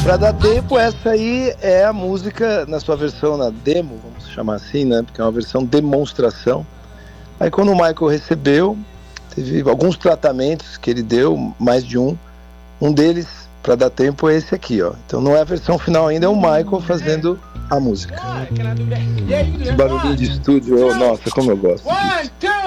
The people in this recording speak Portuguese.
Pra dar tempo, essa aí é a música na sua versão na demo, vamos chamar assim, né? Porque é uma versão demonstração. Aí quando o Michael recebeu, teve alguns tratamentos que ele deu, mais de um. Um deles, pra dar tempo, é esse aqui, ó. Então não é a versão final ainda, é o Michael fazendo a música. Esse barulhinho de estúdio, nossa, como eu gosto disso.